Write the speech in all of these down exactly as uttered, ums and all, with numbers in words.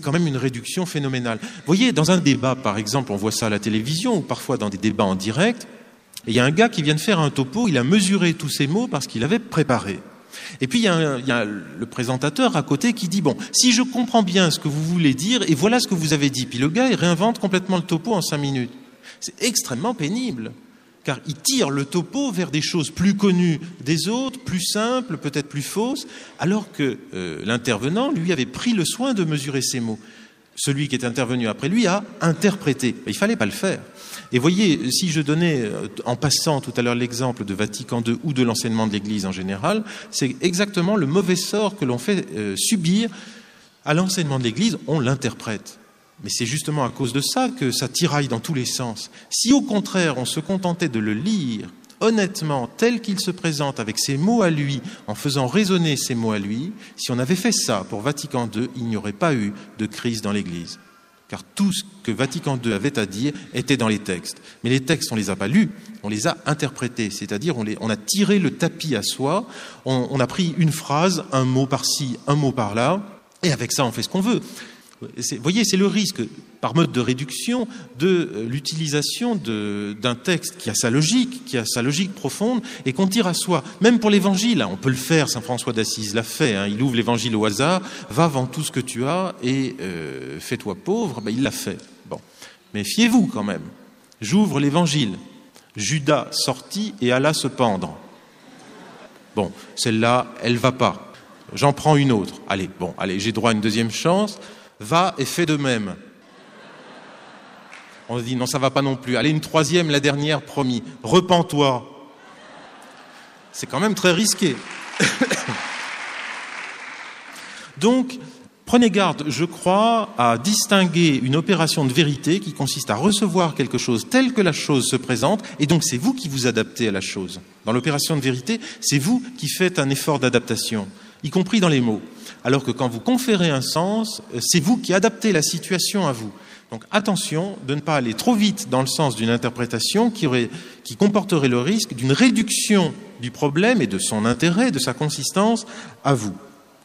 quand même une réduction phénoménale. Vous voyez, dans un débat, par exemple, on voit ça à la télévision ou parfois dans des débats en direct, et il y a un gars qui vient de faire un topo, il a mesuré tous ses mots parce qu'il avait préparé. Et puis il y, a un, il y a le présentateur à côté qui dit « Bon, si je comprends bien ce que vous voulez dire, et voilà ce que vous avez dit. » Puis le gars, il réinvente complètement le topo en cinq minutes. C'est extrêmement pénible, car il tire le topo vers des choses plus connues des autres, plus simples, peut-être plus fausses, alors que euh, l'intervenant, lui, avait pris le soin de mesurer ses mots. Celui qui est intervenu après lui a interprété. Mais il ne fallait pas le faire. Et voyez, si je donnais, en passant tout à l'heure l'exemple de Vatican deux ou de l'enseignement de l'Église en général, c'est exactement le mauvais sort que l'on fait euh, subir à l'enseignement de l'Église, on l'interprète. Mais c'est justement à cause de ça que ça tiraille dans tous les sens. Si au contraire on se contentait de le lire honnêtement, tel qu'il se présente avec ses mots à lui, en faisant résonner ses mots à lui, si on avait fait ça pour Vatican deux, il n'y aurait pas eu de crise dans l'Église. Car tout ce que Vatican deux avait à dire était dans les textes. Mais les textes, on ne les a pas lus, on les a interprétés, c'est-à-dire on, les, on a tiré le tapis à soi, on, on a pris une phrase, un mot par-ci, un mot par-là, et avec ça on fait ce qu'on veut. Vous voyez, c'est le risque, par mode de réduction, de l'utilisation de, d'un texte qui a sa logique, qui a sa logique profonde, et qu'on tire à soi. Même pour l'Évangile, on peut le faire, saint François d'Assise l'a fait, hein, il ouvre l'Évangile au hasard, va vends tout ce que tu as et euh, fais-toi pauvre, ben, il l'a fait. Bon. Mais fiez-vous quand même, j'ouvre l'Évangile, Judas sortit et alla se pendre. Bon, celle-là, elle va pas. J'en prends une autre. Allez, bon, allez, j'ai droit à une deuxième chance. Va et fais de même. On se dit non, ça va pas non plus. Allez, une troisième, la dernière, promis. Repens-toi. C'est quand même très risqué. Donc, prenez garde, je crois, à distinguer une opération de vérité qui consiste à recevoir quelque chose tel que la chose se présente, et donc c'est vous qui vous adaptez à la chose. Dans l'opération de vérité, c'est vous qui faites un effort d'adaptation, y compris dans les mots. Alors que quand vous conférez un sens, c'est vous qui adaptez la situation à vous. Donc attention de ne pas aller trop vite dans le sens d'une interprétation qui, aurait, qui comporterait le risque d'une réduction du problème et de son intérêt, de sa consistance à vous.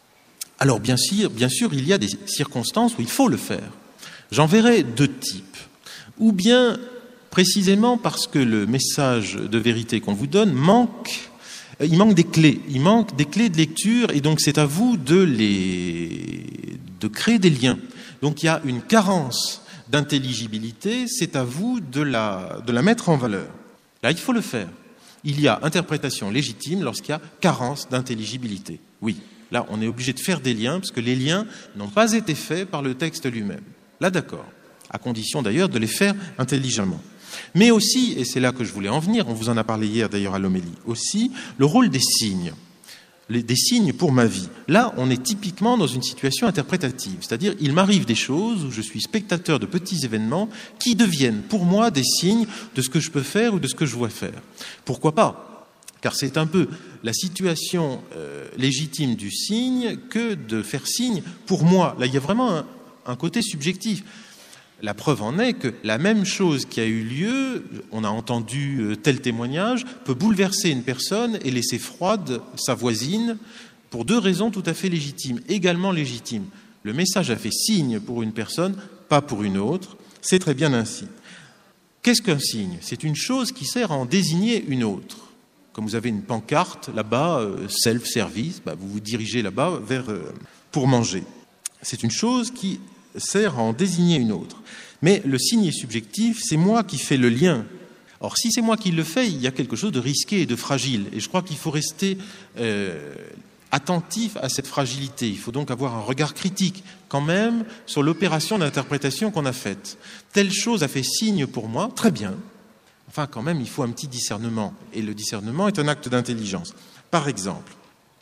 Alors bien sûr, bien sûr, il y a des circonstances où il faut le faire. J'en verrai deux types. Ou bien, précisément parce que le message de vérité qu'on vous donne manque Il manque des clés, il manque des clés de lecture et donc c'est à vous de, les... de créer des liens. Donc il y a une carence d'intelligibilité, c'est à vous de la... de la mettre en valeur. Là, il faut le faire. Il y a interprétation légitime lorsqu'il y a carence d'intelligibilité. Oui, là, on est obligé de faire des liens parce que les liens n'ont pas été faits par le texte lui-même. Là, d'accord, à condition d'ailleurs de les faire intelligemment. Mais aussi, et c'est là que je voulais en venir, on vous en a parlé hier d'ailleurs à l'homélie, aussi le rôle des signes, les, des signes pour ma vie. Là, on est typiquement dans une situation interprétative, c'est-à-dire il m'arrive des choses où je suis spectateur de petits événements qui deviennent pour moi des signes de ce que je peux faire ou de ce que je dois faire. Pourquoi pas ? Car c'est un peu la situation euh, légitime du signe que de faire signe pour moi. Là, il y a vraiment un, un côté subjectif. La preuve en est que la même chose qui a eu lieu, on a entendu tel témoignage, peut bouleverser une personne et laisser froide sa voisine pour deux raisons tout à fait légitimes, également légitimes. Le message a fait signe pour une personne, pas pour une autre. C'est très bien ainsi. Qu'est-ce qu'un signe ? C'est une chose qui sert à en désigner une autre. Comme vous avez une pancarte là-bas, euh, self-service, bah, vous vous dirigez là-bas vers, euh, pour manger. C'est une chose qui sert à en désigner une autre. Mais le signe est subjectif, c'est moi qui fais le lien. Or, si c'est moi qui le fais, il y a quelque chose de risqué et de fragile. Et je crois qu'il faut rester euh, attentif à cette fragilité. Il faut donc avoir un regard critique, quand même, sur l'opération d'interprétation qu'on a faite. Telle chose a fait signe pour moi, très bien. Enfin, quand même, il faut un petit discernement. Et le discernement est un acte d'intelligence. Par exemple,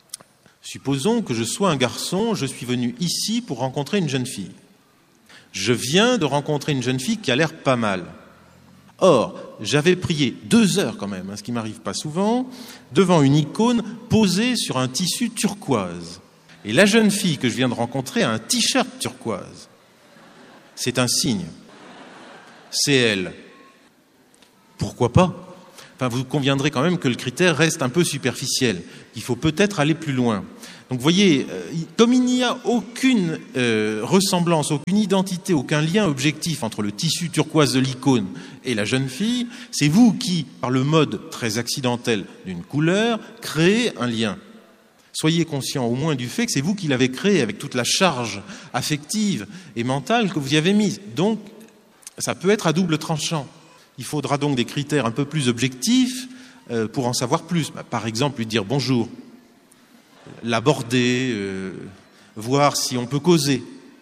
supposons que je sois un garçon, je suis venu ici pour rencontrer une jeune fille. Je viens de rencontrer une jeune fille qui a l'air pas mal. Or, j'avais prié deux heures quand même, hein, ce qui m'arrive pas souvent, devant une icône posée sur un tissu turquoise. Et la jeune fille que je viens de rencontrer a un t-shirt turquoise. C'est un signe. C'est elle. Pourquoi pas ? Enfin, vous conviendrez quand même que le critère reste un peu superficiel. Il faut peut-être aller plus loin. Donc vous voyez, comme il n'y a aucune euh, ressemblance, aucune identité, aucun lien objectif entre le tissu turquoise de l'icône et la jeune fille, c'est vous qui, par le mode très accidentel d'une couleur, créez un lien. Soyez conscient au moins du fait que c'est vous qui l'avez créé avec toute la charge affective et mentale que vous y avez mise. Donc, ça peut être à double tranchant. Il faudra donc des critères un peu plus objectifs euh, pour en savoir plus. Bah, par exemple, lui dire bonjour, l'aborder, euh, voir si on peut causer.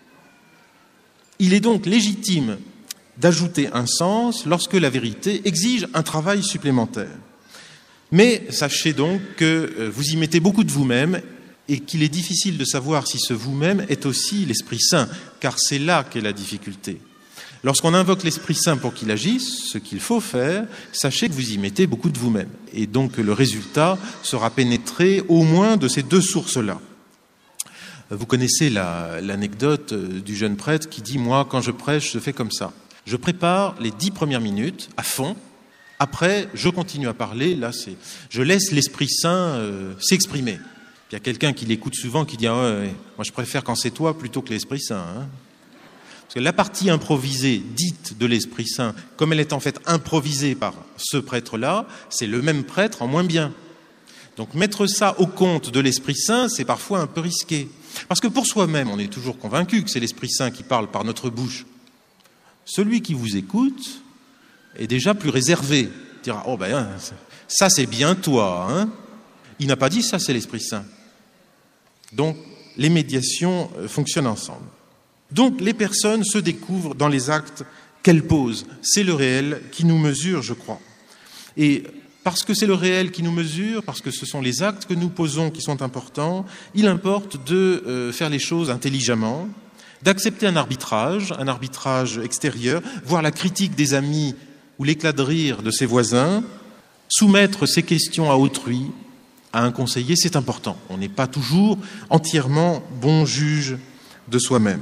Il est donc légitime d'ajouter un sens lorsque la vérité exige un travail supplémentaire. Mais sachez donc que vous y mettez beaucoup de vous-même et qu'il est difficile de savoir si ce vous-même est aussi l'Esprit Saint, car c'est là qu'est la difficulté. Lorsqu'on invoque l'Esprit Saint pour qu'il agisse, ce qu'il faut faire, sachez que vous y mettez beaucoup de vous-même. Et donc le résultat sera pénétré au moins de ces deux sources-là. Vous connaissez la, l'anecdote du jeune prêtre qui dit « Moi, quand je prêche, je fais comme ça. Je prépare les dix premières minutes à fond. Après, je continue à parler. Là, c'est, je laisse l'Esprit Saint euh, s'exprimer. » Il y a quelqu'un qui l'écoute souvent qui dit ah, « ouais, ouais, moi, je préfère quand c'est toi plutôt que l'Esprit Saint. Hein. » Parce que la partie improvisée, dite de l'Esprit Saint, comme elle est en fait improvisée par ce prêtre-là, c'est le même prêtre en moins bien. Donc mettre ça au compte de l'Esprit Saint, c'est parfois un peu risqué. Parce que pour soi-même, on est toujours convaincu que c'est l'Esprit Saint qui parle par notre bouche. Celui qui vous écoute est déjà plus réservé. Il dira « Oh ben, ça c'est bien toi. Hein » Il n'a pas dit « ça c'est l'Esprit Saint ». Donc les médiations fonctionnent ensemble. Donc les personnes se découvrent dans les actes qu'elles posent. C'est le réel qui nous mesure, je crois. Et parce que c'est le réel qui nous mesure, parce que ce sont les actes que nous posons qui sont importants, il importe de euh, faire les choses intelligemment, d'accepter un arbitrage, un arbitrage extérieur, voir la critique des amis ou l'éclat de rire de ses voisins, soumettre ses questions à autrui, à un conseiller, c'est important. On n'est pas toujours entièrement bon juge de soi-même.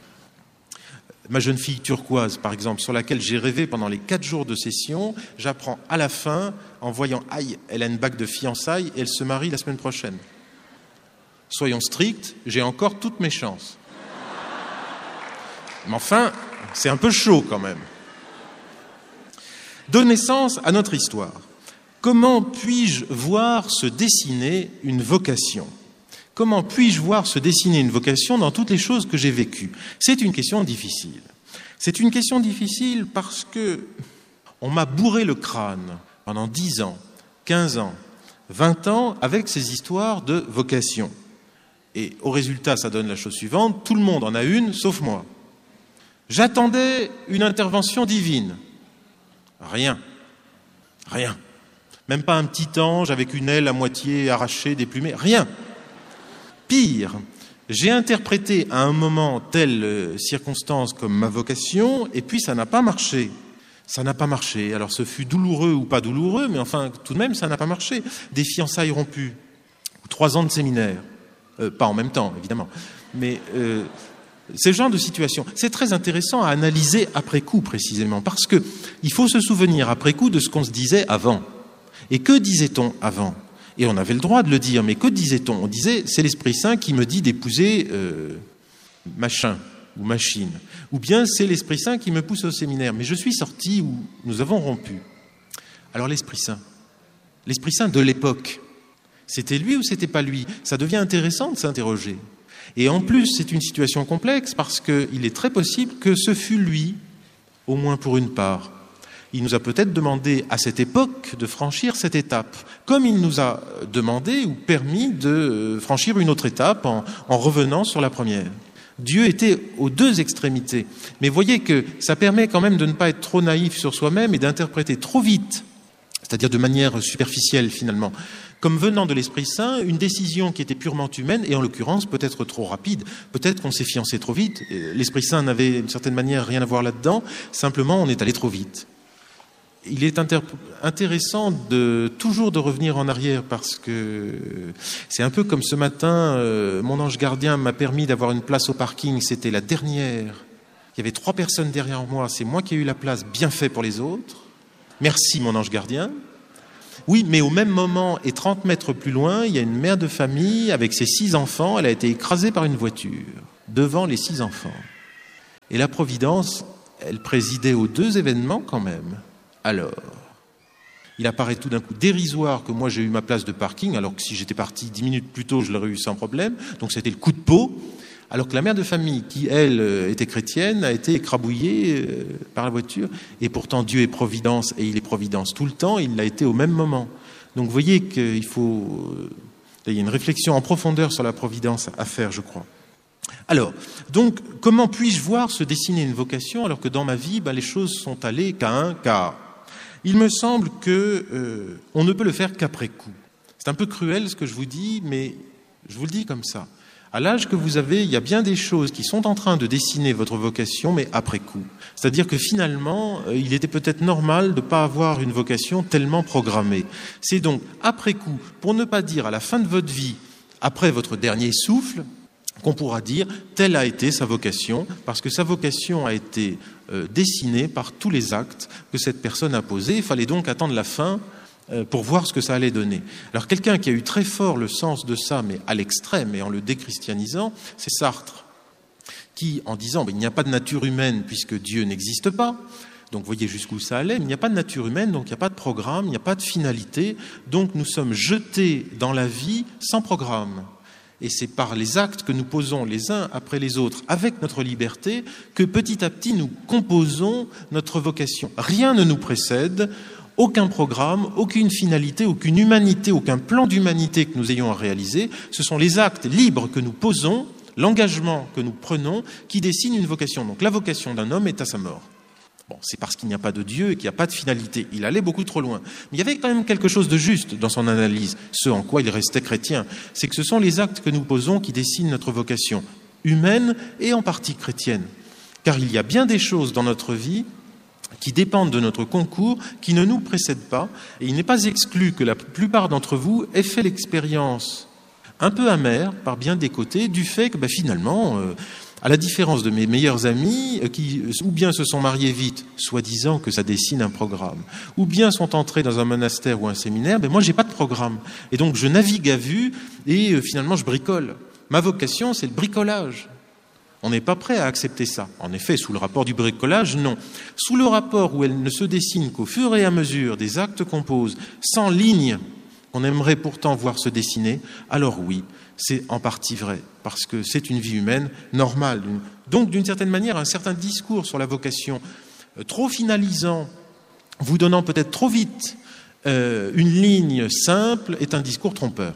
Ma jeune fille turquoise, par exemple, sur laquelle j'ai rêvé pendant les quatre jours de session, j'apprends à la fin, en voyant, aïe, elle a une bague de fiançailles et elle se marie la semaine prochaine. Soyons stricts, j'ai encore toutes mes chances. Mais enfin, c'est un peu chaud quand même. Donne naissance à notre histoire. Comment puis-je voir se dessiner une vocation ? Comment puis-je voir se dessiner une vocation dans toutes les choses que j'ai vécues ? C'est une question difficile. C'est une question difficile parce que on m'a bourré le crâne pendant dix ans, quinze ans, vingt ans avec ces histoires de vocation. Et au résultat, ça donne la chose suivante, tout le monde en a une, sauf moi. J'attendais une intervention divine. Rien. Rien. Même pas un petit ange avec une aile à moitié arrachée, déplumée. Rien. Pire, j'ai interprété à un moment telle circonstance comme ma vocation, et puis ça n'a pas marché. Ça n'a pas marché. Alors ce fut douloureux ou pas douloureux, mais enfin tout de même ça n'a pas marché. Des fiançailles rompues, ou trois ans de séminaire, euh, pas en même temps évidemment, mais euh, ce genre de situation, c'est très intéressant à analyser après coup précisément, parce que il faut se souvenir après coup de ce qu'on se disait avant. Et que disait-on avant ? Et on avait le droit de le dire, mais que disait-on ? On disait, c'est l'Esprit Saint qui me dit d'épouser euh, machin ou machine. Ou bien c'est l'Esprit Saint qui me pousse au séminaire. Mais je suis sorti ou nous avons rompu. Alors l'Esprit Saint, l'Esprit Saint de l'époque, c'était lui ou c'était pas lui ? Ça devient intéressant de s'interroger. Et en plus, c'est une situation complexe parce qu'il est très possible que ce fût lui, au moins pour une part. Il nous a peut-être demandé à cette époque de franchir cette étape, comme il nous a demandé ou permis de franchir une autre étape en, en revenant sur la première. Dieu était aux deux extrémités. Mais voyez que ça permet quand même de ne pas être trop naïf sur soi-même et d'interpréter trop vite, c'est-à-dire de manière superficielle finalement, comme venant de l'Esprit Saint, une décision qui était purement humaine et en l'occurrence peut-être trop rapide. Peut-être qu'on s'est fiancé trop vite. L'Esprit Saint n'avait d'une certaine manière rien à voir là-dedans, simplement on est allé trop vite. Il est inter- intéressant de toujours de revenir en arrière parce que c'est un peu comme ce matin, euh, mon ange gardien m'a permis d'avoir une place au parking, c'était la dernière. Il y avait trois personnes derrière moi, c'est moi qui ai eu la place, bien fait pour les autres. Merci mon ange gardien. Oui, mais au même moment, et trente mètres plus loin, il y a une mère de famille avec ses six enfants. Elle a été écrasée par une voiture, devant les six enfants. Et la Providence, elle présidait aux deux événements quand même. Alors, il apparaît tout d'un coup dérisoire que moi j'ai eu ma place de parking, alors que si j'étais parti dix minutes plus tôt, je l'aurais eu sans problème. Donc c'était le coup de peau. Alors que la mère de famille, qui elle était chrétienne, a été écrabouillée par la voiture. Et pourtant Dieu est providence, et il est providence tout le temps, il l'a été au même moment. Donc vous voyez qu'il faut... Il y a une réflexion en profondeur sur la providence à faire, je crois. Alors, donc, comment puis-je voir se dessiner une vocation alors que dans ma vie, ben, les choses sont allées qu'à un quart? Il me semble que euh, on ne peut le faire qu'après coup. C'est un peu cruel ce que je vous dis, mais je vous le dis comme ça. À l'âge que vous avez, il y a bien des choses qui sont en train de dessiner votre vocation, mais après coup. C'est-à-dire que finalement, euh, il était peut-être normal de ne pas avoir une vocation tellement programmée. C'est donc après coup, pour ne pas dire à la fin de votre vie, après votre dernier souffle, qu'on pourra dire telle a été sa vocation, parce que sa vocation a été euh, dessinée par tous les actes que cette personne a posés. Il fallait donc attendre la fin euh, pour voir ce que ça allait donner. Alors quelqu'un qui a eu très fort le sens de ça, mais à l'extrême et en le déchristianisant, c'est Sartre, qui, en disant ben, il n'y a pas de nature humaine puisque Dieu n'existe pas, donc vous voyez jusqu'où ça allait, mais il n'y a pas de nature humaine, donc il n'y a pas de programme, il n'y a pas de finalité, donc nous sommes jetés dans la vie sans programme. Et c'est par les actes que nous posons les uns après les autres, avec notre liberté, que petit à petit nous composons notre vocation. Rien ne nous précède, aucun programme, aucune finalité, aucune humanité, aucun plan d'humanité que nous ayons à réaliser. Ce sont les actes libres que nous posons, l'engagement que nous prenons, qui dessinent une vocation. Donc la vocation d'un homme est à sa mort. Bon, c'est parce qu'il n'y a pas de Dieu et qu'il n'y a pas de finalité. Il allait beaucoup trop loin. Mais il y avait quand même quelque chose de juste dans son analyse, ce en quoi il restait chrétien. C'est que ce sont les actes que nous posons qui dessinent notre vocation humaine et en partie chrétienne. Car il y a bien des choses dans notre vie qui dépendent de notre concours, qui ne nous précèdent pas. Et il n'est pas exclu que la plupart d'entre vous aient fait l'expérience un peu amère, par bien des côtés, du fait que ben, finalement... Euh, à la différence de mes meilleurs amis qui ou bien se sont mariés vite, soi-disant que ça dessine un programme, ou bien sont entrés dans un monastère ou un séminaire, ben moi j'ai pas de programme. Et donc je navigue à vue et euh, finalement je bricole. Ma vocation, c'est le bricolage. On n'est pas prêt à accepter ça. En effet, sous le rapport du bricolage, non. Sous le rapport où elle ne se dessine qu'au fur et à mesure des actes qu'on pose, sans ligne, qu'on aimerait pourtant voir se dessiner, alors oui, c'est en partie vrai, parce que c'est une vie humaine normale. Donc, d'une certaine manière, un certain discours sur la vocation, euh, trop finalisant, vous donnant peut-être trop vite euh, une ligne simple, est un discours trompeur.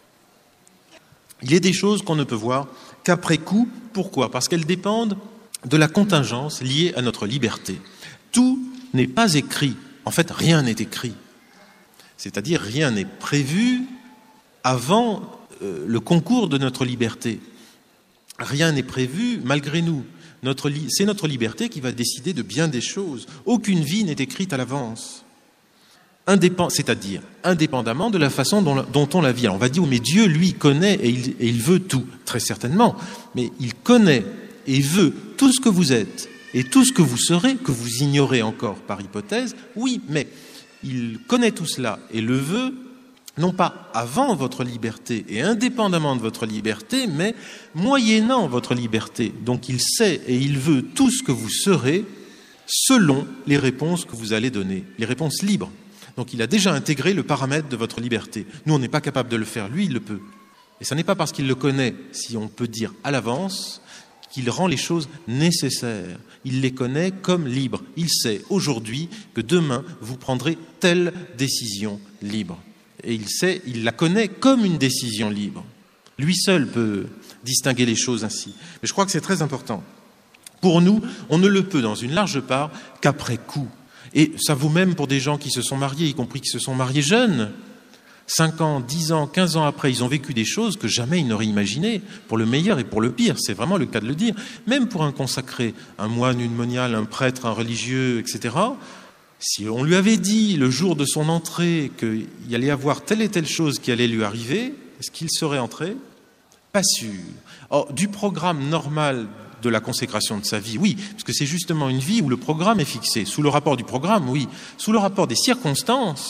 Il est des choses qu'on ne peut voir qu'après coup. Pourquoi ? Parce qu'elles dépendent de la contingence liée à notre liberté. Tout n'est pas écrit. En fait, rien n'est écrit. C'est-à-dire, rien n'est prévu avant le concours de notre liberté. Rien n'est prévu malgré nous. Notre li- c'est notre liberté qui va décider de bien des choses. Aucune vie n'est écrite à l'avance. Indépend- c'est-à-dire indépendamment de la façon dont, dont on la vit. Alors on va dire, mais Dieu, lui, connaît et il, et il veut tout, très certainement. Mais il connaît et veut tout ce que vous êtes et tout ce que vous serez, que vous ignorez encore par hypothèse. Oui, mais il connaît tout cela et le veut, non pas avant votre liberté et indépendamment de votre liberté, mais moyennant votre liberté. Donc il sait et il veut tout ce que vous serez selon les réponses que vous allez donner, les réponses libres. Donc il a déjà intégré le paramètre de votre liberté. Nous, on n'est pas capable de le faire, lui, il le peut. Et ce n'est pas parce qu'il le connaît, si on peut dire à l'avance, qu'il rend les choses nécessaires. Il les connaît comme libres. Il sait aujourd'hui que demain, vous prendrez telle décision libre. Et il sait, il la connaît comme une décision libre. Lui seul peut distinguer les choses ainsi. Mais je crois que c'est très important. Pour nous, on ne le peut dans une large part qu'après coup. Et ça vaut même pour des gens qui se sont mariés, y compris qui se sont mariés jeunes. Cinq ans, dix ans, quinze ans après, ils ont vécu des choses que jamais ils n'auraient imaginées, pour le meilleur et pour le pire. C'est vraiment le cas de le dire. Même pour un consacré, un moine, une moniale, un prêtre, un religieux, et cetera, si on lui avait dit le jour de son entrée qu'il y allait avoir telle et telle chose qui allait lui arriver, est-ce qu'il serait entré ? Pas sûr. Or, du programme normal de la consécration de sa vie, oui, parce que c'est justement une vie où le programme est fixé. Sous le rapport du programme, oui. Sous le rapport des circonstances,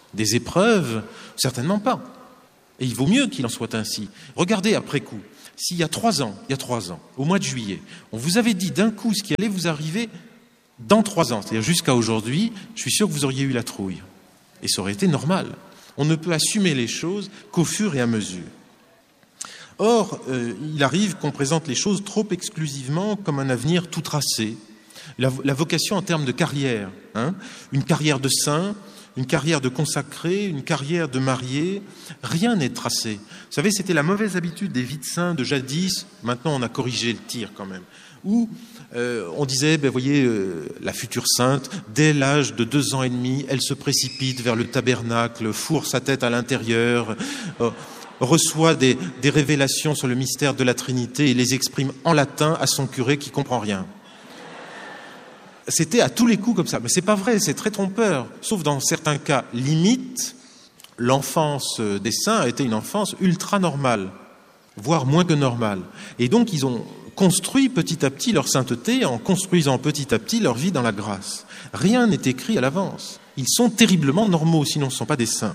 Des épreuves? Certainement pas. Et il vaut mieux qu'il en soit ainsi. Regardez après coup. S'il y a trois ans, il y a trois ans, au mois de juillet, on vous avait dit d'un coup ce qui allait vous arriver dans trois ans, c'est-à-dire jusqu'à aujourd'hui, je suis sûr que vous auriez eu la trouille. Et ça aurait été normal. On ne peut assumer les choses qu'au fur et à mesure. Or, euh, il arrive qu'on présente les choses trop exclusivement comme un avenir tout tracé. La, la vocation en termes de carrière, hein, une carrière de saint, une carrière de consacré, une carrière de marié, rien n'est tracé. Vous savez, c'était la mauvaise habitude des vies de saints de jadis, maintenant on a corrigé le tir quand même, où euh, on disait, ben voyez, euh, la future sainte, dès l'âge de deux ans et demi, elle se précipite vers le tabernacle, fourre sa tête à l'intérieur, euh, reçoit des, des révélations sur le mystère de la Trinité et les exprime en latin à son curé qui comprend rien. C'était à tous les coups comme ça. Mais c'est pas vrai, c'est très trompeur. Sauf dans certains cas limites, l'enfance des saints a été une enfance ultra normale, voire moins que normale. Et donc ils ont construit petit à petit leur sainteté en construisant petit à petit leur vie dans la grâce. Rien n'est écrit à l'avance. Ils sont terriblement normaux, sinon ce ne sont pas des saints.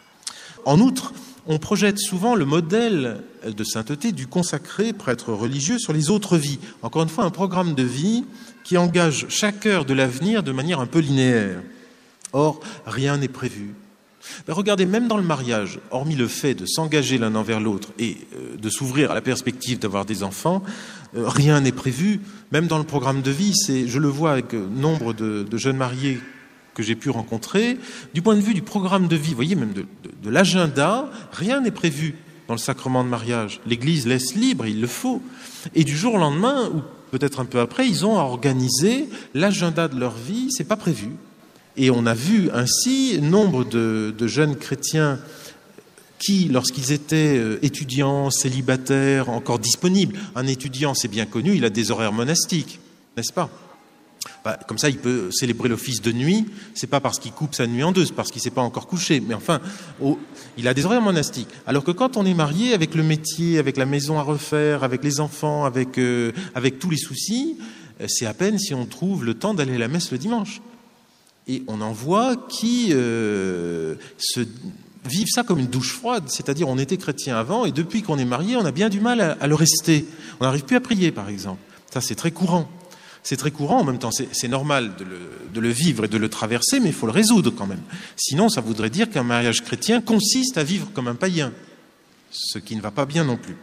En outre, on projette souvent le modèle de sainteté du consacré prêtre religieux sur les autres vies. Encore une fois, un programme de vie qui engage chaque heure de l'avenir de manière un peu linéaire. Or, rien n'est prévu. Ben regardez, même dans le mariage, hormis le fait de s'engager l'un envers l'autre et euh, de s'ouvrir à la perspective d'avoir des enfants, euh, rien n'est prévu. Même dans le programme de vie, c'est, je le vois avec euh, nombre de, de jeunes mariés que j'ai pu rencontrer, du point de vue du programme de vie, vous voyez, même de, de, de l'agenda, rien n'est prévu dans le sacrement de mariage. L'Église laisse libre, il le faut. Et du jour au lendemain, ou peut-être un peu après, ils ont organisé l'agenda de leur vie, c'est pas prévu. Et on a vu ainsi nombre de, de jeunes chrétiens qui, lorsqu'ils étaient étudiants, célibataires, encore disponibles, un étudiant, c'est bien connu, il a des horaires monastiques, n'est-ce pas ? Bah, comme ça, il peut célébrer l'office de nuit. C'est pas parce qu'il coupe sa nuit en deux, c'est parce qu'il s'est pas encore couché. Mais enfin, oh, il a des horaires monastiques. Alors que quand on est marié, avec le métier, avec la maison à refaire, avec les enfants, avec euh, avec tous les soucis, c'est à peine si on trouve le temps d'aller à la messe le dimanche. Et on en voit qui euh, se vivent ça comme une douche froide. C'est-à-dire, on était chrétien avant et depuis qu'on est marié, on a bien du mal à, à le rester. On n'arrive plus à prier, par exemple. Ça, c'est très courant. C'est très courant, en même temps, c'est, c'est normal de le, de le vivre et de le traverser, mais il faut le résoudre quand même. Sinon, ça voudrait dire qu'un mariage chrétien consiste à vivre comme un païen, ce qui ne va pas bien non plus.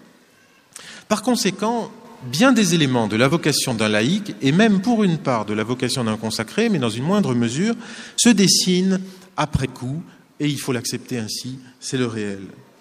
Par conséquent, bien des éléments de la vocation d'un laïc, et même pour une part de la vocation d'un consacré, mais dans une moindre mesure, se dessinent après coup, et il faut l'accepter ainsi, c'est le réel.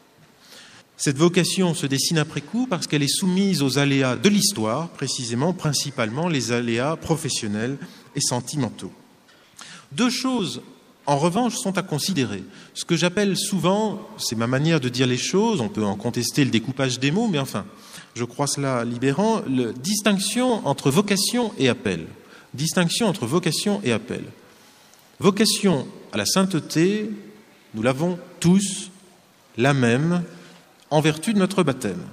Cette vocation se dessine après coup parce qu'elle est soumise aux aléas de l'histoire, précisément, principalement les aléas professionnels et sentimentaux. Deux choses, en revanche, sont à considérer. Ce que j'appelle souvent, c'est ma manière de dire les choses, on peut en contester le découpage des mots, mais enfin, je crois cela libérant, la distinction entre vocation et appel. Distinction entre vocation et appel. Vocation à la sainteté, nous l'avons tous, la même, en vertu de notre baptême.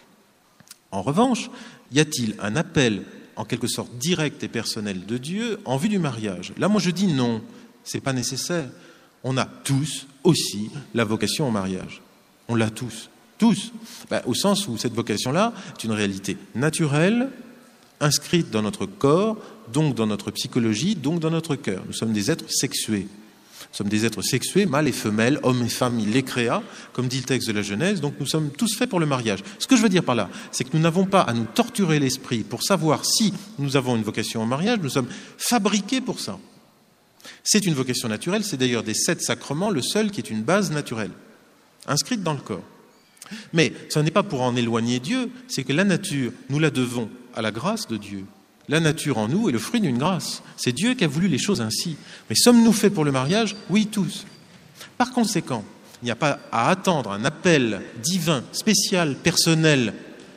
En revanche, y a-t-il un appel en quelque sorte direct et personnel de Dieu en vue du mariage ? Là, moi je dis non, c'est pas nécessaire. On a tous aussi la vocation au mariage. On l'a tous, tous. Ben, au sens où cette vocation-là est une réalité naturelle, inscrite dans notre corps, donc dans notre psychologie, donc dans notre cœur. Nous sommes des êtres sexués. Nous sommes des êtres sexués, mâles et femelles, hommes et femmes, il les créa, comme dit le texte de la Genèse, donc nous sommes tous faits pour le mariage. Ce que je veux dire par là, c'est que nous n'avons pas à nous torturer l'esprit pour savoir si nous avons une vocation au mariage, nous sommes fabriqués pour ça. C'est une vocation naturelle, c'est d'ailleurs des sept sacrements le seul qui est une base naturelle, inscrite dans le corps. Mais ce n'est pas pour en éloigner Dieu, c'est que la nature, nous la devons à la grâce de Dieu. La nature en nous est le fruit d'une grâce. C'est Dieu qui a voulu les choses ainsi. Mais sommes-nous faits pour le mariage ? Oui, tous. Par conséquent, il n'y a pas à attendre un appel divin, spécial, personnel,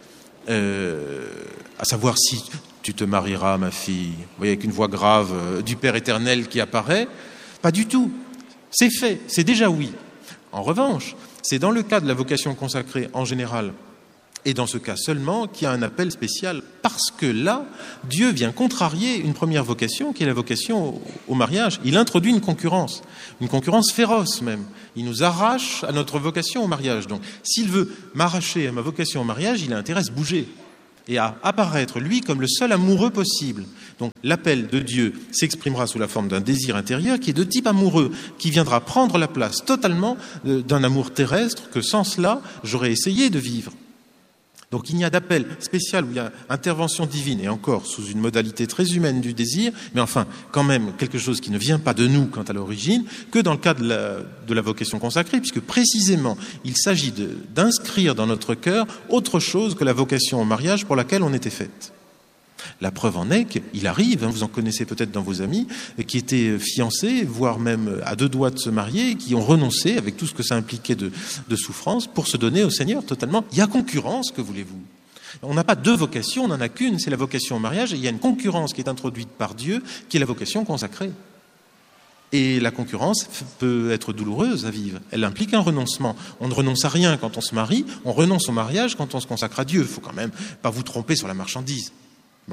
euh, à savoir si tu te marieras, ma fille. Vous voyez, avec une voix grave euh, du Père éternel qui apparaît. Pas du tout. C'est fait, c'est déjà oui. En revanche, c'est dans le cas de la vocation consacrée en général, Et dans ce cas seulement, qu'il y a un appel spécial, parce que là, Dieu vient contrarier une première vocation, qui est la vocation au, au mariage. Il introduit une concurrence, une concurrence féroce même. Il nous arrache à notre vocation au mariage. Donc, s'il veut m'arracher à ma vocation au mariage, il a intérêt à se bouger et à apparaître, lui, comme le seul amoureux possible. Donc, l'appel de Dieu s'exprimera sous la forme d'un désir intérieur qui est de type amoureux, qui viendra prendre la place totalement d'un amour terrestre que, sans cela, j'aurais essayé de vivre. Donc il n'y a d'appel spécial où il y a intervention divine, et encore sous une modalité très humaine du désir, mais enfin quand même quelque chose qui ne vient pas de nous quant à l'origine, que dans le cas de la, de la vocation consacrée, puisque précisément il s'agit de, d'inscrire dans notre cœur autre chose que la vocation au mariage pour laquelle on était faite. La preuve en est qu'il arrive, hein, vous en connaissez peut-être dans vos amis, qui étaient fiancés, voire même à deux doigts de se marier, qui ont renoncé, avec tout ce que ça impliquait de, de souffrance, pour se donner au Seigneur totalement. Il y a concurrence, que voulez-vous ? On n'a pas deux vocations, on n'en a qu'une, c'est la vocation au mariage, et il y a une concurrence qui est introduite par Dieu, qui est la vocation consacrée. Et la concurrence peut être douloureuse à vivre. Elle implique un renoncement. On ne renonce à rien quand on se marie, on renonce au mariage quand on se consacre à Dieu. Il ne faut quand même pas vous tromper sur la marchandise. Bon.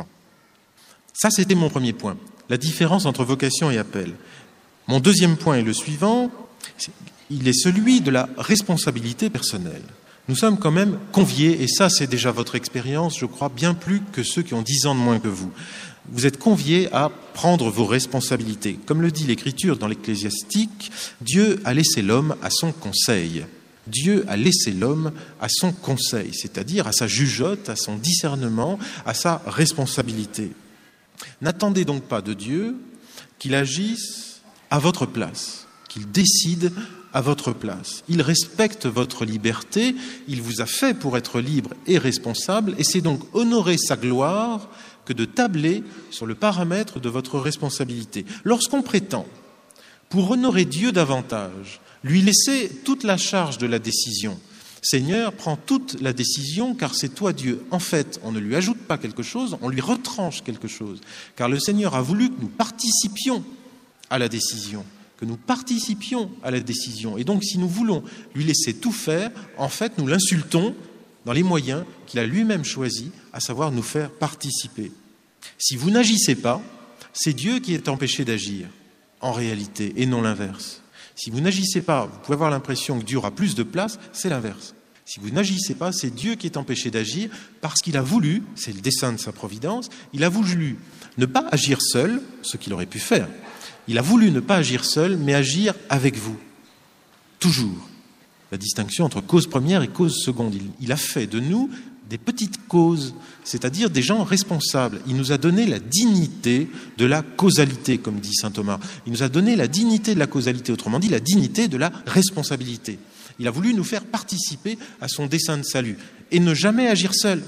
Ça, c'était mon premier point, la différence entre vocation et appel. Mon deuxième point est le suivant, il est celui de la responsabilité personnelle. Nous sommes quand même conviés, et ça c'est déjà votre expérience, je crois, bien plus que ceux qui ont dix ans de moins que vous. Vous êtes conviés à prendre vos responsabilités. Comme le dit l'Écriture dans l'Ecclésiastique, Dieu a laissé l'homme à son conseil. Dieu a laissé l'homme à son conseil, c'est-à-dire à sa jugeote, à son discernement, à sa responsabilité. N'attendez donc pas de Dieu qu'il agisse à votre place, qu'il décide à votre place. Il respecte votre liberté, il vous a fait pour être libre et responsable, et c'est donc honorer sa gloire que de tabler sur le paramètre de votre responsabilité. Lorsqu'on prétend, pour honorer Dieu davantage, lui laisser toute la charge de la décision, Seigneur, prends toute la décision, car c'est toi Dieu. En fait, on ne lui ajoute pas quelque chose, on lui retranche quelque chose. Car le Seigneur a voulu que nous participions à la décision, que nous participions à la décision. Et donc, si nous voulons lui laisser tout faire, en fait, nous l'insultons dans les moyens qu'il a lui-même choisis, à savoir nous faire participer. Si vous n'agissez pas, c'est Dieu qui est empêché d'agir, en réalité, et non l'inverse. Si vous n'agissez pas, vous pouvez avoir l'impression que Dieu aura plus de place, c'est l'inverse. Si vous n'agissez pas, c'est Dieu qui est empêché d'agir parce qu'il a voulu, c'est le dessein de sa providence, il a voulu ne pas agir seul, ce qu'il aurait pu faire. Il a voulu ne pas agir seul, mais agir avec vous. Toujours. La distinction entre cause première et cause seconde. Il, il a fait de nous des petites causes, c'est-à-dire des gens responsables. Il nous a donné la dignité de la causalité, comme dit saint Thomas. Il nous a donné la dignité de la causalité, autrement dit la dignité de la responsabilité. Il a voulu nous faire participer à son dessein de salut et ne jamais agir seul.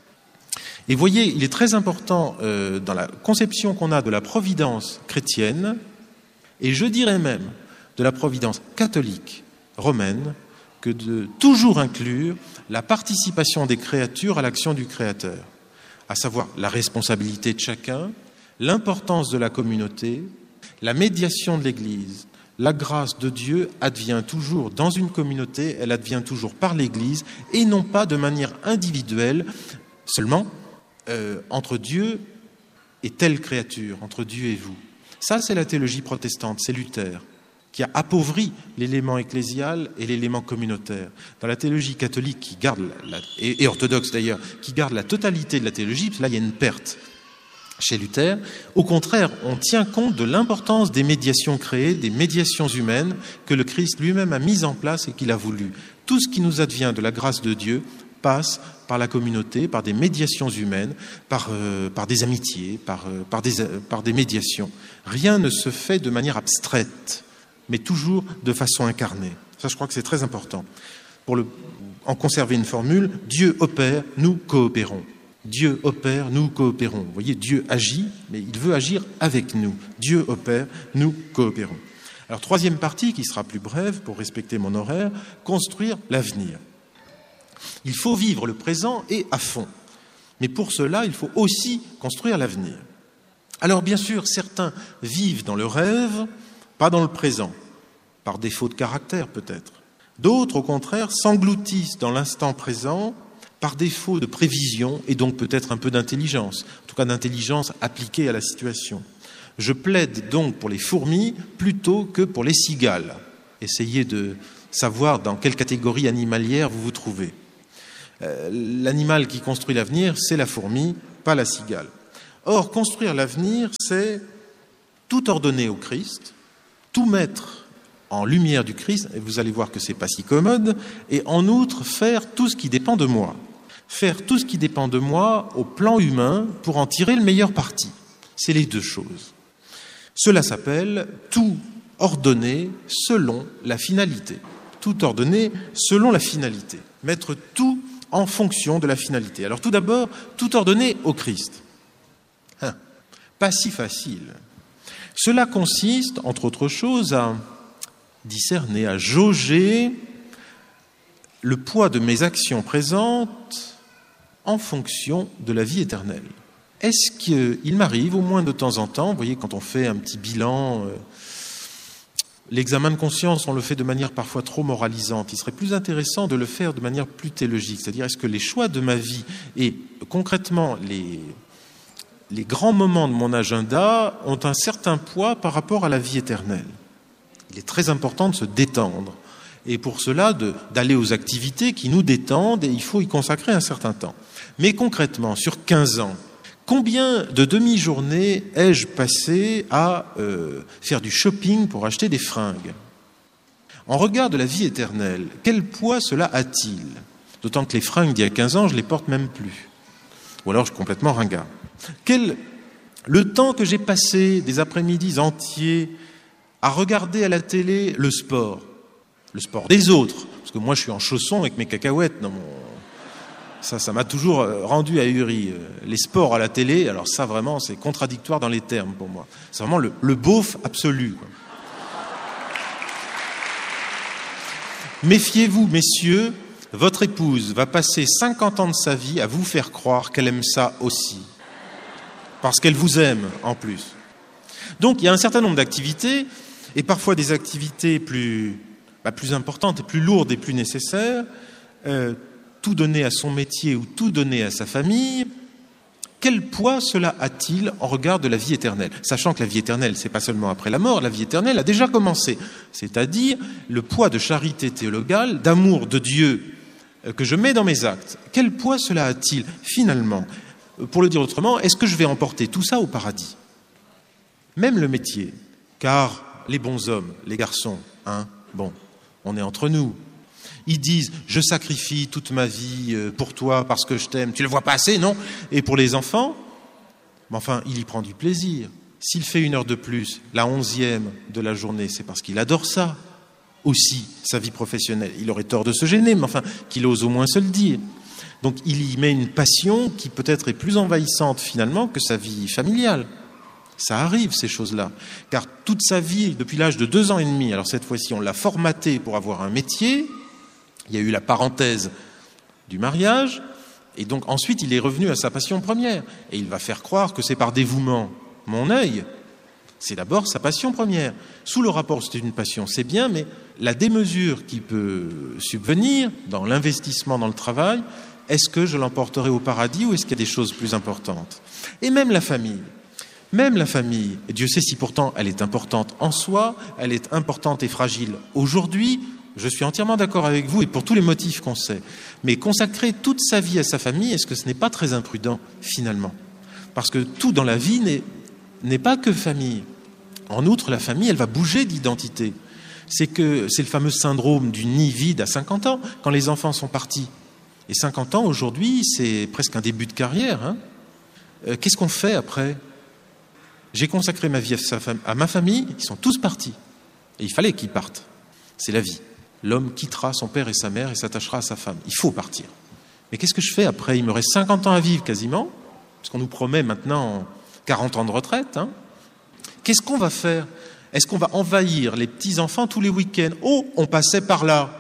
Et voyez, il est très important euh, dans la conception qu'on a de la providence chrétienne, et je dirais même de la providence catholique romaine, que de toujours inclure la participation des créatures à l'action du Créateur, à savoir la responsabilité de chacun, l'importance de la communauté, la médiation de l'Église. La grâce de Dieu advient toujours dans une communauté, elle advient toujours par l'Église, et non pas de manière individuelle, seulement euh, entre Dieu et telle créature, entre Dieu et vous. Ça, c'est la théologie protestante, c'est Luther, qui a appauvri l'élément ecclésial et l'élément communautaire. Dans la théologie catholique, qui garde la, et, et orthodoxe d'ailleurs, qui garde la totalité de la théologie, là il y a une perte. Chez Luther, au contraire, on tient compte de l'importance des médiations créées, des médiations humaines que le Christ lui-même a mises en place et qu'il a voulu. Tout ce qui nous advient de la grâce de Dieu passe par la communauté, par des médiations humaines, par, euh, par des amitiés, par, euh, par, des, euh, par des médiations. Rien ne se fait de manière abstraite, mais toujours de façon incarnée. Ça, je crois que c'est très important. Pour le, en conserver une formule, Dieu opère, nous coopérons. Dieu opère, nous coopérons. Vous voyez, Dieu agit, mais il veut agir avec nous. Dieu opère, nous coopérons. Alors, troisième partie, qui sera plus brève pour respecter mon horaire, construire l'avenir. Il faut vivre le présent et à fond. Mais pour cela, il faut aussi construire l'avenir. Alors, bien sûr, certains vivent dans le rêve, pas dans le présent, par défaut de caractère peut-être. D'autres, au contraire, s'engloutissent dans l'instant présent par défaut de prévision et donc peut-être un peu d'intelligence, en tout cas d'intelligence appliquée à la situation. Je plaide donc pour les fourmis plutôt que pour les cigales. Essayez de savoir dans quelle catégorie animalière vous vous trouvez. Euh, l'animal qui construit l'avenir, c'est la fourmi, pas la cigale. Or, construire l'avenir, c'est tout ordonner au Christ, tout mettre en lumière du Christ, et vous allez voir que c'est pas si commode, et en outre, faire tout ce qui dépend de moi. Faire tout ce qui dépend de moi au plan humain pour en tirer le meilleur parti. C'est les deux choses. Cela s'appelle tout ordonner selon la finalité. Tout ordonner selon la finalité. Mettre tout en fonction de la finalité. Alors tout d'abord, tout ordonner au Christ. Hein, pas si facile. Cela consiste, entre autres choses, à discerner, à jauger le poids de mes actions présentes en fonction de la vie éternelle. Est-ce qu'il m'arrive, au moins de temps en temps, vous voyez, quand on fait un petit bilan, euh, l'examen de conscience, on le fait de manière parfois trop moralisante. Il serait plus intéressant de le faire de manière plus théologique. C'est-à-dire, est-ce que les choix de ma vie et concrètement les, les grands moments de mon agenda ont un certain poids par rapport à la vie éternelle? Il est très important de se détendre. Et pour cela, de, d'aller aux activités qui nous détendent, et il faut y consacrer un certain temps. Mais concrètement, sur quinze ans, combien de demi-journées ai-je passé à euh, faire du shopping pour acheter des fringues? En regard de la vie éternelle, quel poids cela a-t-il? D'autant que les fringues d'il y a quinze ans, je ne les porte même plus. Ou alors je suis complètement ringard. Quel, le temps que j'ai passé des après-midi entiers à regarder à la télé le sport, le sport des autres, parce que moi je suis en chaussons avec mes cacahuètes dans mon... Ça, ça m'a toujours rendu ahuri. Les sports à la télé, alors ça vraiment, c'est contradictoire dans les termes pour moi. C'est vraiment le, le beauf absolu, quoi. Méfiez-vous, messieurs, votre épouse va passer cinquante ans de sa vie à vous faire croire qu'elle aime ça aussi. Parce qu'elle vous aime, en plus. Donc, il y a un certain nombre d'activités, et parfois des activités plus, bah, plus importantes, et plus lourdes et plus nécessaires, euh, tout donner à son métier ou tout donner à sa famille, quel poids cela a-t-il en regard de la vie éternelle? Sachant que la vie éternelle, c'est pas seulement après la mort, la vie éternelle a déjà commencé. C'est-à-dire le poids de charité théologale, d'amour de Dieu que je mets dans mes actes. Quel poids cela a-t-il finalement? Pour le dire autrement, est-ce que je vais emporter tout ça au paradis? Même le métier, car les bons hommes, les garçons, hein, bon, on est entre nous. Ils disent « je sacrifie toute ma vie pour toi parce que je t'aime ». Tu le vois pas assez, non? Et pour les enfants, mais enfin, il y prend du plaisir. S'il fait une heure de plus, la onzième de la journée, c'est parce qu'il adore ça aussi, sa vie professionnelle. Il aurait tort de se gêner, mais enfin, qu'il ose au moins se le dire. Donc il y met une passion qui peut-être est plus envahissante finalement que sa vie familiale. Ça arrive, ces choses-là. Car toute sa vie, depuis l'âge de deux ans et demi, alors cette fois-ci, on l'a formaté pour avoir un métier. Il y a eu la parenthèse du mariage, et donc ensuite il est revenu à sa passion première. Et il va faire croire que c'est par dévouement. Mon œil, c'est d'abord sa passion première. Sous le rapport, c'est une passion, c'est bien, mais la démesure qui peut subvenir dans l'investissement dans le travail, est-ce que je l'emporterai au paradis ou est-ce qu'il y a des choses plus importantes? Et même la famille. Même la famille, et Dieu sait si pourtant elle est importante en soi, elle est importante et fragile aujourd'hui. Je suis entièrement d'accord avec vous et pour tous les motifs qu'on sait. Mais consacrer toute sa vie à sa famille, est-ce que ce n'est pas très imprudent, finalement? Parce que tout dans la vie n'est, n'est pas que famille. En outre, la famille, elle va bouger d'identité. C'est que c'est le fameux syndrome du nid vide à cinquante ans, quand les enfants sont partis. Et cinquante ans, aujourd'hui, c'est presque un début de carrière. Hein. Euh, qu'est-ce qu'on fait après? J'ai consacré ma vie à, sa fam- à ma famille, ils sont tous partis. Et il fallait qu'ils partent. C'est la vie. L'homme quittera son père et sa mère et s'attachera à sa femme. Il faut partir. Mais qu'est-ce que je fais après? Il me reste cinquante ans à vivre quasiment, parce qu'on nous promet maintenant quarante ans de retraite. Hein. Qu'est-ce qu'on va faire? Est-ce qu'on va envahir les petits-enfants tous les week-ends? Oh, on passait par là.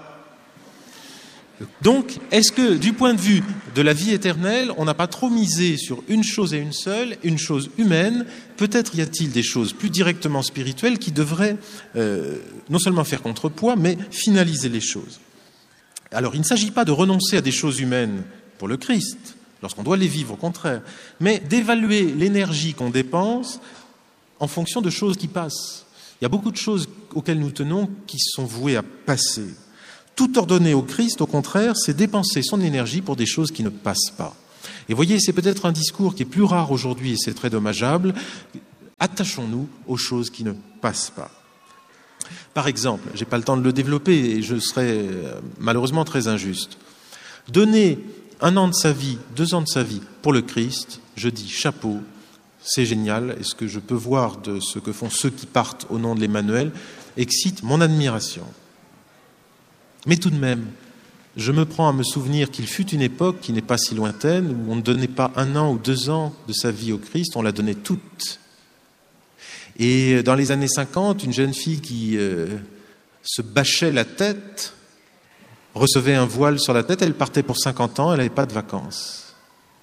Donc, est-ce que, du point de vue de la vie éternelle, on n'a pas trop misé sur une chose et une seule, une chose humaine? Peut-être y a-t-il des choses plus directement spirituelles qui devraient euh, non seulement faire contrepoids, mais finaliser les choses. Alors, il ne s'agit pas de renoncer à des choses humaines pour le Christ, lorsqu'on doit les vivre au contraire, mais d'évaluer l'énergie qu'on dépense en fonction de choses qui passent. Il y a beaucoup de choses auxquelles nous tenons qui sont vouées à passer. Tout ordonner au Christ, au contraire, c'est dépenser son énergie pour des choses qui ne passent pas. Et voyez, c'est peut-être un discours qui est plus rare aujourd'hui et c'est très dommageable. Attachons-nous aux choses qui ne passent pas. Par exemple, je n'ai pas le temps de le développer et je serais malheureusement très injuste. Donner un an de sa vie, deux ans de sa vie pour le Christ, je dis chapeau, c'est génial. Et ce que je peux voir de ce que font ceux qui partent au nom de l'Emmanuel excite mon admiration. Mais tout de même, je me prends à me souvenir qu'il fut une époque qui n'est pas si lointaine où on ne donnait pas un an ou deux ans de sa vie au Christ, on la donnait toute. Et dans les années cinquante, une jeune fille qui euh, se bâchait la tête, recevait un voile sur la tête, elle partait pour cinquante ans, elle n'avait pas de vacances.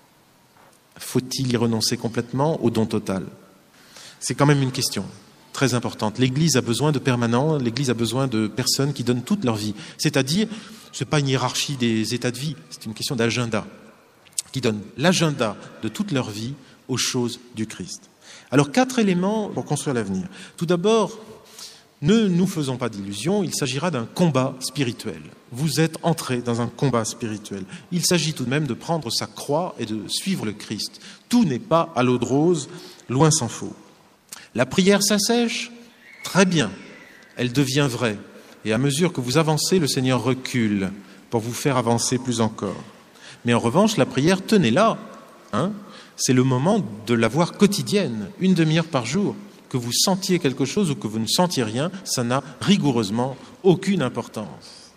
Faut-il y renoncer complètement au don total ? C'est quand même une question très importante. L'Église a besoin de permanents, l'Église a besoin de personnes qui donnent toute leur vie. C'est-à-dire, ce n'est pas une hiérarchie des états de vie, c'est une question d'agenda, qui donne l'agenda de toute leur vie aux choses du Christ. Alors, quatre éléments pour construire l'avenir. Tout d'abord, ne nous faisons pas d'illusions, il s'agira d'un combat spirituel. Vous êtes entrés dans un combat spirituel. Il s'agit tout de même de prendre sa croix et de suivre le Christ. Tout n'est pas à l'eau de rose, loin s'en faut. La prière s'assèche ? Très bien, elle devient vraie. Et à mesure que vous avancez, le Seigneur recule pour vous faire avancer plus encore. Mais en revanche, la prière, tenez-la, hein ? C'est le moment de la voir quotidienne, une demi-heure par jour. Que vous sentiez quelque chose ou que vous ne sentiez rien, ça n'a rigoureusement aucune importance.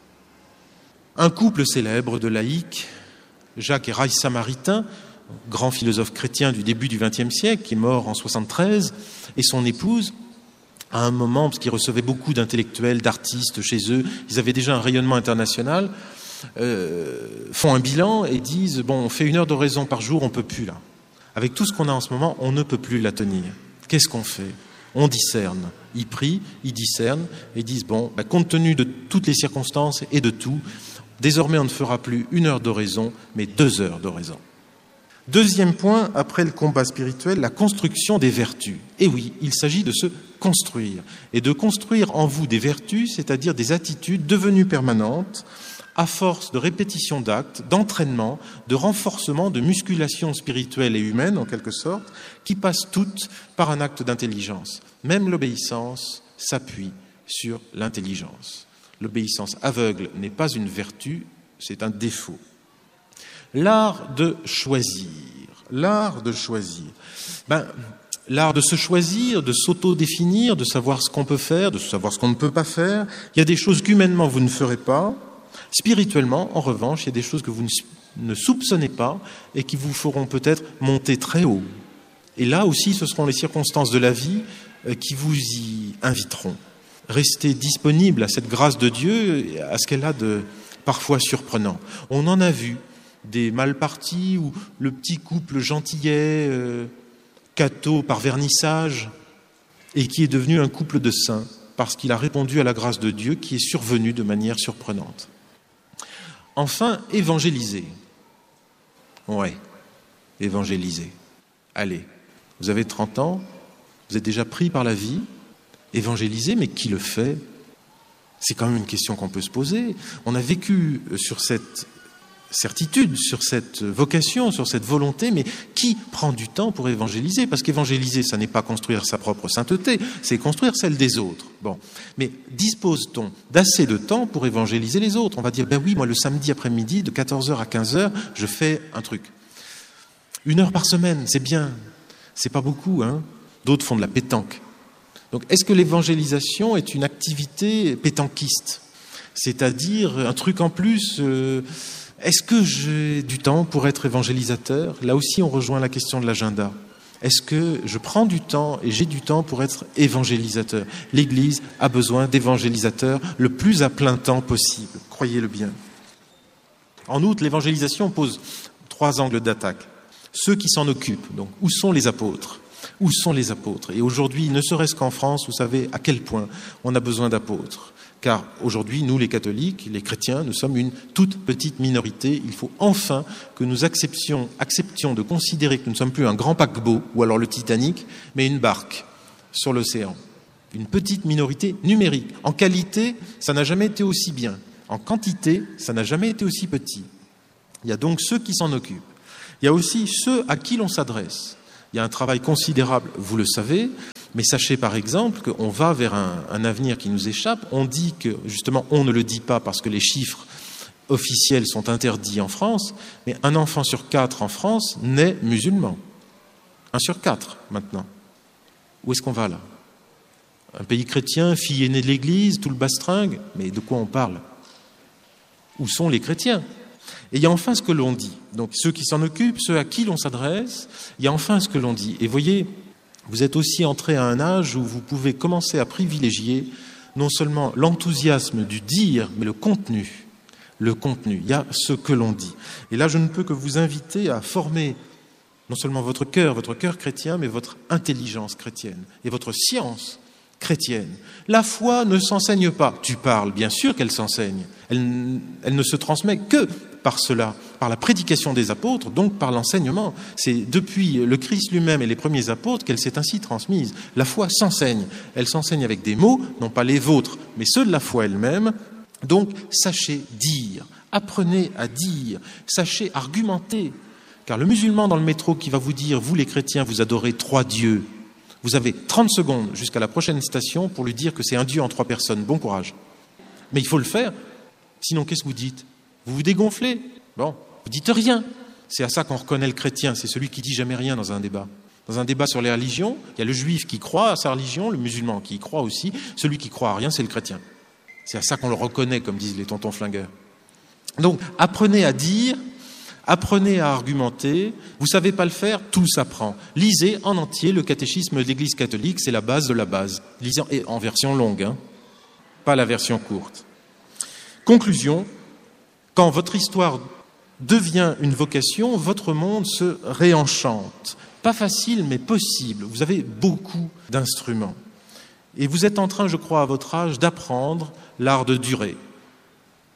Un couple célèbre de laïcs, Jacques et Raïs Samaritain, grand philosophe chrétien du début du vingtième siècle, qui est mort en soixante-treize, et son épouse, à un moment, parce qu'ils recevaient beaucoup d'intellectuels, d'artistes chez eux, ils avaient déjà un rayonnement international, euh, font un bilan et disent, bon, on fait une heure d'oraison par jour, on ne peut plus là. Avec tout ce qu'on a en ce moment, on ne peut plus la tenir. Qu'est-ce qu'on fait ? On discerne. Ils prient, ils discernent et disent, bon, bah, compte tenu de toutes les circonstances et de tout, désormais on ne fera plus une heure d'oraison, mais deux heures d'oraison. Deuxième point, après le combat spirituel, la construction des vertus. Et oui, il s'agit de se construire. Et de construire en vous des vertus, c'est-à-dire des attitudes devenues permanentes, à force de répétition d'actes, d'entraînement, de renforcement, de musculation spirituelle et humaine, en quelque sorte, qui passent toutes par un acte d'intelligence. Même l'obéissance s'appuie sur l'intelligence. L'obéissance aveugle n'est pas une vertu, c'est un défaut. L'art de choisir. L'art de choisir. Ben, l'art de se choisir, de s'auto-définir, de savoir ce qu'on peut faire, de savoir ce qu'on ne peut pas faire. Il y a des choses qu'humainement vous ne ferez pas. Spirituellement, en revanche, il y a des choses que vous ne soupçonnez pas et qui vous feront peut-être monter très haut. Et là aussi, ce seront les circonstances de la vie qui vous y inviteront. Restez disponible à cette grâce de Dieu, à ce qu'elle a de parfois surprenant. On en a vu des mal partis où le petit couple gentillet, euh, catho par vernissage, et qui est devenu un couple de saints parce qu'il a répondu à la grâce de Dieu qui est survenue de manière surprenante. Enfin, évangéliser. Ouais, évangéliser. Allez, vous avez trente ans, vous êtes déjà pris par la vie, évangéliser, mais qui le fait ? C'est quand même une question qu'on peut se poser. On a vécu sur cette certitude, sur cette vocation, sur cette volonté, mais qui prend du temps pour évangéliser ? Parce qu'évangéliser, ça n'est pas construire sa propre sainteté, c'est construire celle des autres. Bon, mais dispose-t-on d'assez de temps pour évangéliser les autres ? On va dire, ben oui, moi le samedi après-midi, de quatorze heures à quinze heures, je fais un truc. Une heure par semaine, c'est bien, c'est pas beaucoup, hein ? D'autres font de la pétanque. Donc, est-ce que l'évangélisation est une activité pétanquiste ? C'est-à-dire un truc en plus... Euh, Est-ce que j'ai du temps pour être évangélisateur ? Là aussi, on rejoint la question de l'agenda. Est-ce que je prends du temps et j'ai du temps pour être évangélisateur ? L'Église a besoin d'évangélisateurs le plus à plein temps possible, croyez-le bien. En outre, l'évangélisation pose trois angles d'attaque. Ceux qui s'en occupent, donc où sont les apôtres ? Où sont les apôtres ? Et aujourd'hui, ne serait-ce qu'en France, vous savez à quel point on a besoin d'apôtres. Car aujourd'hui, nous les catholiques, les chrétiens, nous sommes une toute petite minorité. Il faut enfin que nous acceptions, acceptions de considérer que nous ne sommes plus un grand paquebot, ou alors le Titanic, mais une barque sur l'océan. Une petite minorité numérique. En qualité, ça n'a jamais été aussi bien. En quantité, ça n'a jamais été aussi petit. Il y a donc ceux qui s'en occupent. Il y a aussi ceux à qui l'on s'adresse. Il y a un travail considérable, vous le savez, mais sachez par exemple qu'on va vers un, un avenir qui nous échappe. On dit que, justement, on ne le dit pas parce que les chiffres officiels sont interdits en France, mais un enfant sur quatre en France naît musulman. Un sur quatre, maintenant. Où est-ce qu'on va là? Un pays chrétien, fille aînée de l'Église, tout le bastringue, mais de quoi on parle? Où sont les chrétiens? Et il y a enfin ce que l'on dit. Donc ceux qui s'en occupent, ceux à qui l'on s'adresse, il y a enfin ce que l'on dit. Et voyez, vous êtes aussi entré à un âge où vous pouvez commencer à privilégier non seulement l'enthousiasme du dire, mais le contenu. Le contenu, il y a ce que l'on dit. Et là, je ne peux que vous inviter à former non seulement votre cœur, votre cœur chrétien, mais votre intelligence chrétienne et votre science chrétienne. La foi ne s'enseigne pas. Tu parles, bien sûr qu'elle s'enseigne. Elle, elle ne se transmet que par cela, par la prédication des apôtres, donc par l'enseignement. C'est depuis le Christ lui-même et les premiers apôtres qu'elle s'est ainsi transmise. La foi s'enseigne. Elle s'enseigne avec des mots, non pas les vôtres, mais ceux de la foi elle-même. Donc, sachez dire, apprenez à dire, sachez argumenter. Car le musulman dans le métro qui va vous dire, vous les chrétiens, vous adorez trois dieux, vous avez trente secondes jusqu'à la prochaine station pour lui dire que c'est un Dieu en trois personnes. Bon courage. Mais il faut le faire. Sinon, qu'est-ce que vous dites? Vous vous dégonflez? Bon, vous dites rien. C'est à ça qu'on reconnaît le chrétien. C'est celui qui dit jamais rien dans un débat. Dans un débat sur les religions, il y a le juif qui croit à sa religion, le musulman qui y croit aussi. Celui qui croit à rien, c'est le chrétien. C'est à ça qu'on le reconnaît, comme disent les tontons flingueurs. Donc, apprenez à dire, apprenez à argumenter. Vous savez pas le faire, tout s'apprend. Lisez en entier le catéchisme de l'Église catholique, c'est la base de la base. Lisez en, et en version longue, hein, pas la version courte. Conclusion, quand votre histoire devient une vocation, votre monde se réenchante. Pas facile, mais possible. Vous avez beaucoup d'instruments. Et vous êtes en train, je crois, à votre âge, d'apprendre l'art de durer.